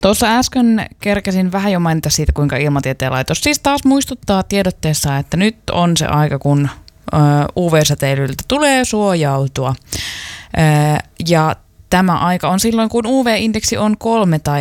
Tuossa äsken kerkesin vähän jo mainita siitä, kuinka Ilmatieteen laitos siis taas muistuttaa tiedotteessa, että nyt on se aika, kun UV-säteilyltä tulee suojautua. Ja tämä aika on silloin, kun UV-indeksi on 3 tai